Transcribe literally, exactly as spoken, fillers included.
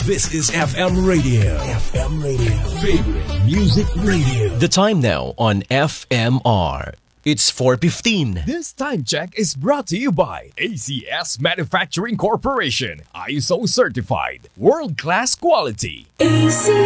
This is F M Radio. F M Radio. Favorite Music Radio. The time now on F M R. It's four fifteen. This time check is brought to you by A C S Manufacturing Corporation. I S O certified. World-class quality. A C